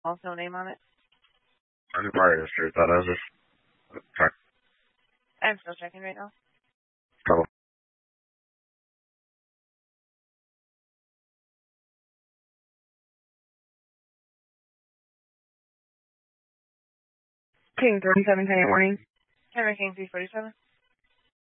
Also name on it. I'm probably just sure that I was just check. I'm still checking right now. Trouble. King 37, 10 warning. Henry King 347.